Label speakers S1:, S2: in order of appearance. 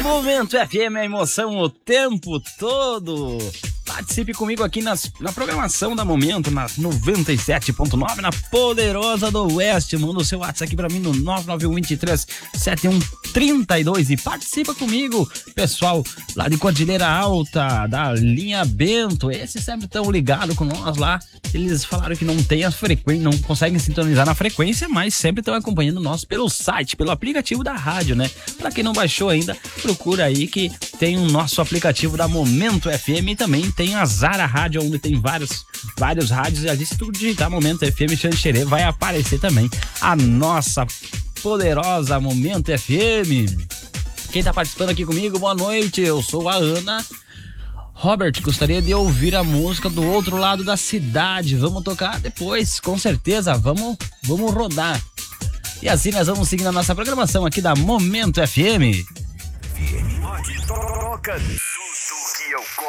S1: Momento FM, a emoção o tempo todo. Participe comigo aqui na programação da Momento, na 97.9, na Poderosa do Oeste. Manda o seu WhatsApp aqui pra mim no 991237132 e participa comigo, pessoal lá de Cordilheira Alta, da linha Bento. Esses sempre estão ligados com nós lá. Eles falaram que não tem a frequência, não conseguem sintonizar na frequência, mas sempre estão acompanhando nós pelo site, pelo aplicativo da rádio, né? Pra quem não baixou ainda, procura aí que tem o nosso aplicativo da Momento FM e também tem a Zara Rádio, onde tem vários rádios, e ali se tu digitar Momento FM Xanxerê, vai aparecer também a nossa poderosa Momento FM. Quem tá participando aqui comigo, boa noite, eu sou a Ana. Robert, gostaria de ouvir a música do outro lado da cidade. Vamos tocar depois, com certeza, vamos rodar. E assim nós vamos seguindo a nossa programação aqui da Momento FM.
S2: Toca tudo que eu